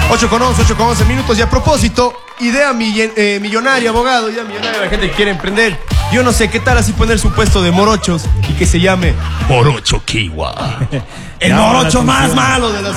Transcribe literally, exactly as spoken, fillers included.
ocho con once, ocho con once minutos. Y a propósito, idea millen, eh, millonaria, abogado, idea millonaria, la gente que quiere emprender. Yo no sé qué tal así poner su puesto de morochos y que se llame Morocho Kiwa. El Ya, morocho la más atención. malo de la